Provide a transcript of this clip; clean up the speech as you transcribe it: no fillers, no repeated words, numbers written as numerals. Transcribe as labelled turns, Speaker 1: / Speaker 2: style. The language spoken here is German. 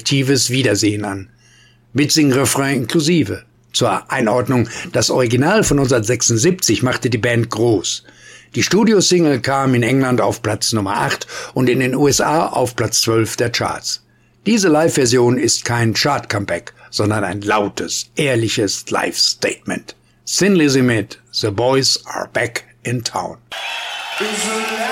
Speaker 1: kollektives Wiedersehen an. Mitsing-Refrain inklusive. Zur Einordnung, das Original von 1976 machte die Band groß. Die Studiosingle kam in England auf Platz Nummer 8 und in den USA auf Platz 12 der Charts. Diese Live-Version ist kein Chart-Comeback, sondern ein lautes, ehrliches Live-Statement. Thin Lizzy mit The Boys Are Back in Town.